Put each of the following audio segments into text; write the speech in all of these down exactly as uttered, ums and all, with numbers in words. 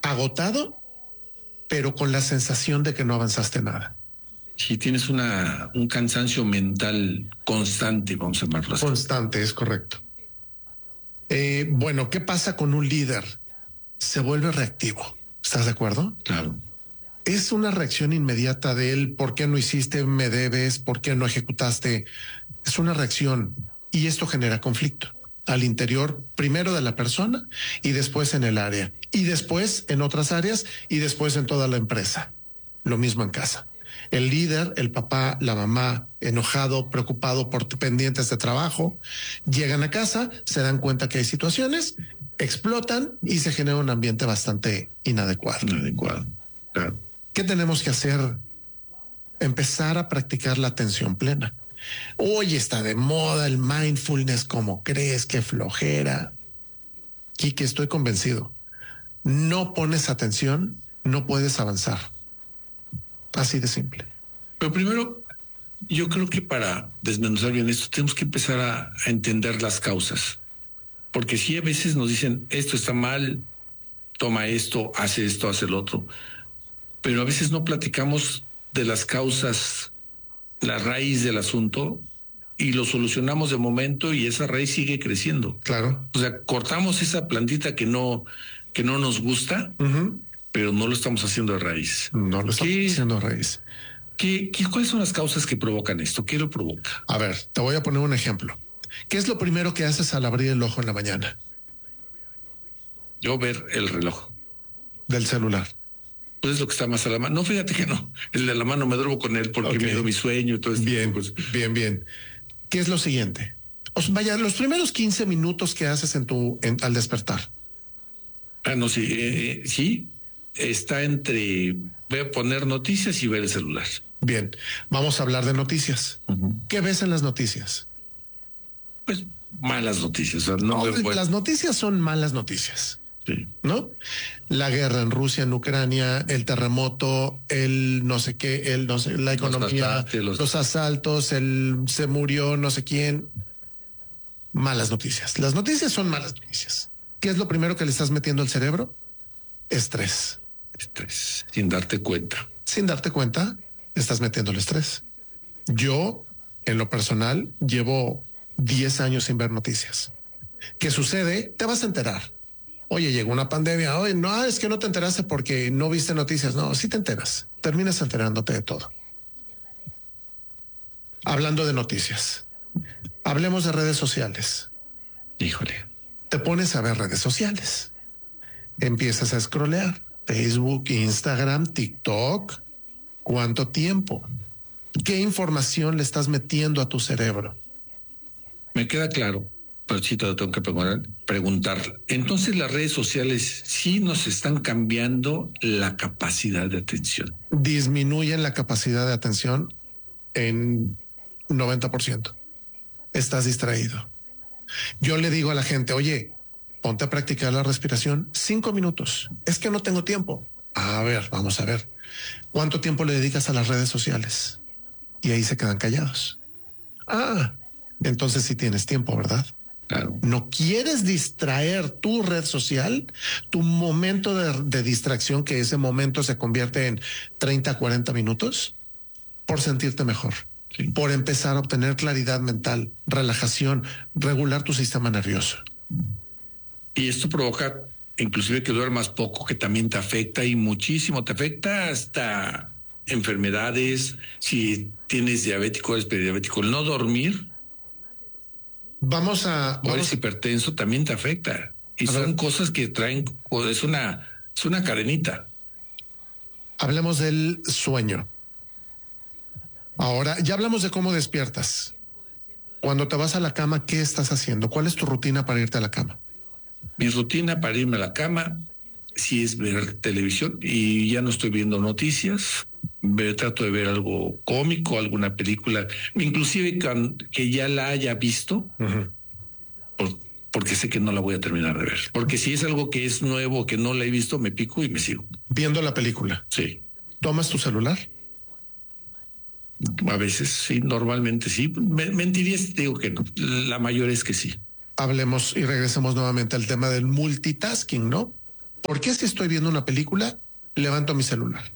agotado, pero con la sensación de que no avanzaste nada. Si tienes una, un cansancio mental constante, vamos a llamarlo así. Constante, es correcto. Eh, bueno, ¿qué pasa con un líder? Se vuelve reactivo. ¿Estás de acuerdo? Claro. Es una reacción inmediata de él. ¿Por qué no hiciste? ¿Me debes? ¿Por qué no ejecutaste? Es una reacción y esto genera conflicto al interior, primero de la persona y después en el área y después en otras áreas y después en toda la empresa. Lo mismo en casa. El líder, el papá, la mamá, enojado, preocupado por pendientes de trabajo, llegan a casa, se dan cuenta que hay situaciones, explotan y se genera un ambiente bastante inadecuado. Inadecuado, claro. ¿Qué tenemos que hacer? Empezar a practicar la atención plena. Hoy está de moda el mindfulness, ¿cómo crees? Qué flojera. Quique, estoy convencido. No pones atención, no puedes avanzar. Así de simple. Pero primero, yo creo que para desmenuzar bien esto, tenemos que empezar a, a entender las causas. Porque si a veces nos dicen, esto está mal, toma esto, hace esto, hace lo otro. Pero a veces no platicamos de las causas, la raíz del asunto, y lo solucionamos de momento y esa raíz sigue creciendo. Claro. O sea, cortamos esa plantita que no, que no nos gusta, uh-huh. pero no lo estamos haciendo de raíz. No lo estamos ¿Qué, haciendo de raíz. ¿qué, qué, ¿Cuáles son las causas que provocan esto? ¿Qué lo provoca? A ver, te voy a poner un ejemplo. ¿Qué es lo primero que haces al abrir el ojo en la mañana? Yo ver el reloj. Del celular. Pues es lo que está más a la mano. No, fíjate que no. El de la mano me duermo con él porque okay. me dio mi sueño y todo esto. Bien, pues. bien, bien. ¿Qué es lo siguiente? Os vaya, los primeros quince minutos que haces en tu, en, al despertar. Ah, no, sí, eh, sí. Está entre, voy a poner noticias y ver el celular. Bien, vamos a hablar de noticias. Uh-huh. ¿Qué ves en las noticias? Pues malas noticias. O sea, no no, me... Las noticias son malas noticias. Sí. ¿No? La guerra en Rusia, en Ucrania, el terremoto, el no sé qué, el no sé, la economía, los, los... los asaltos, el se murió no sé quién. Malas noticias. Las noticias son malas noticias. ¿Qué es lo primero que le estás metiendo al cerebro? Estrés. Estrés, sin darte cuenta. Sin darte cuenta, estás metiendo el estrés. Yo, en lo personal, llevo diez años sin ver noticias. ¿Qué sucede? Te vas a enterar. Oye, llegó una pandemia. Oye, no, es que no te enteraste porque no viste noticias. No, sí te enteras. Terminas enterándote de todo. Hablando de noticias, hablemos de redes sociales. Híjole. Te pones a ver redes sociales. Empiezas a scrollear. Facebook, Instagram, TikTok. ¿Cuánto tiempo? ¿Qué información le estás metiendo a tu cerebro? Me queda claro, pero sí te lo tengo que preguntar. Entonces las redes sociales sí nos están cambiando la capacidad de atención. Disminuyen la capacidad de atención en noventa por ciento. Estás distraído. Yo le digo a la gente, oye, ponte a practicar la respiración cinco minutos. Es que no tengo tiempo. A ver, vamos a ver. ¿Cuánto tiempo le dedicas a las redes sociales? Y ahí se quedan callados. Ah, entonces sí tienes tiempo, ¿verdad? Claro. ¿No quieres distraer tu red social? Tu momento de, de distracción, que ese momento se convierte en treinta, cuarenta minutos, por sentirte mejor. Sí. Por empezar a obtener claridad mental, relajación, regular tu sistema nervioso. Y esto provoca inclusive que duermas poco, que también te afecta y muchísimo. Te afecta hasta enfermedades. Si tienes diabético, eres prediabético, el no dormir. Vamos a... O eres hipertenso, también te afecta. Y son ver. cosas que traen, es una, es una cadenita. Hablemos del sueño. Ahora, ya hablamos de cómo despiertas. Cuando te vas a la cama, ¿qué estás haciendo? ¿Cuál es tu rutina para irte a la cama? Mi rutina para irme a la cama, sí es ver televisión y ya no estoy viendo noticias. Me trato de ver algo cómico, alguna película, inclusive que ya la haya visto, uh-huh. por, porque sé que no la voy a terminar de ver. Porque si es algo que es nuevo, que no la he visto, me pico y me sigo. Viendo la película. Sí. ¿Tomas tu celular? A veces sí, normalmente sí. Me, mentiría si te digo que no. La mayor es que sí. Hablemos y regresemos nuevamente al tema del multitasking, ¿no? ¿Por qué si estoy viendo una película, levanto mi celular?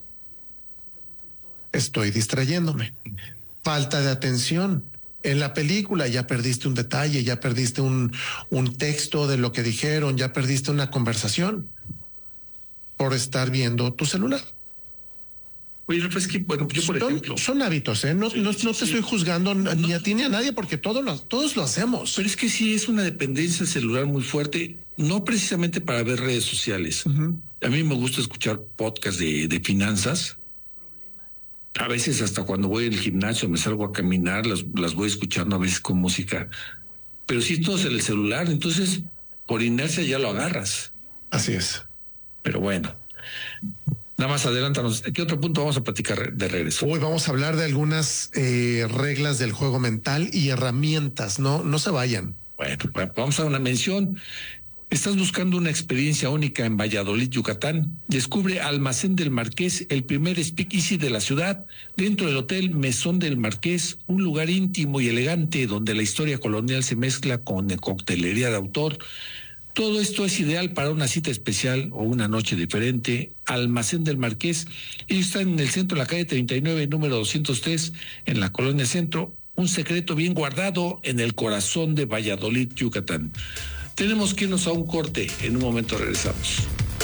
Estoy distrayéndome. Falta de atención. En la película ya perdiste un detalle, ya perdiste un, un texto de lo que dijeron, ya perdiste una conversación por estar viendo tu celular. Oye, es que, bueno, yo por son, ejemplo... Son hábitos, ¿eh? No, sí, no, sí, no te sí. estoy juzgando no, ni a ti ni a nadie porque todos lo, todos lo hacemos. Pero es que sí es una dependencia celular muy fuerte, no precisamente para ver redes sociales. Uh-huh. A mí me gusta escuchar podcasts de, de finanzas. A veces hasta cuando voy al gimnasio me salgo a caminar, las, las voy escuchando a veces con música. Pero sí todo es en el celular, entonces por inercia ya lo agarras. Así es. Pero bueno... Nada más adelántanos. ¿Qué otro punto vamos a platicar de regreso? Hoy vamos a hablar de algunas eh, reglas del juego mental y herramientas. No, no se vayan. Bueno, vamos a una mención. ¿Estás buscando una experiencia única en Valladolid, Yucatán? Descubre Almacén del Marqués, el primer speakeasy de la ciudad, dentro del Hotel Mesón del Marqués, un lugar íntimo y elegante donde la historia colonial se mezcla con coctelería de autor. Todo esto es ideal para una cita especial o una noche diferente. Almacén del Marqués. Ellos están en el centro, de la calle treinta y nueve, número doscientos tres, en la colonia Centro. Un secreto bien guardado en el corazón de Valladolid, Yucatán. Tenemos que irnos a un corte. En un momento regresamos.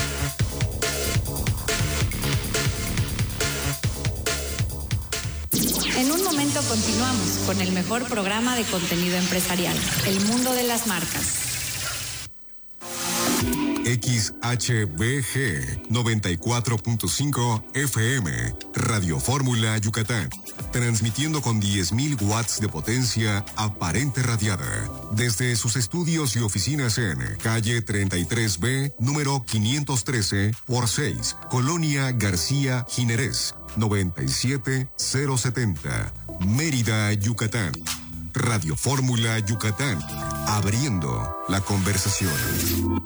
En un momento continuamos con el mejor programa de contenido empresarial, El Mundo de las Marcas. X H B G noventa y cuatro punto cinco F M, Radio Fórmula Yucatán, transmitiendo con diez mil watts de potencia aparente radiada, desde sus estudios y oficinas en calle treinta y tres B, número quinientos trece por seis, Colonia García Jiménez, noventa y siete mil setenta, Mérida, Yucatán. Radio Fórmula Yucatán, abriendo la conversación.